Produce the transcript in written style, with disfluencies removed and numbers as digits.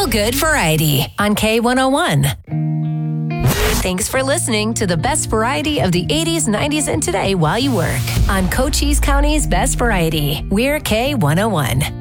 Good Variety on K101. Thanks for listening to the best variety of the 80s, 90s, and today while you work on Cochise County's Best Variety. We're K101.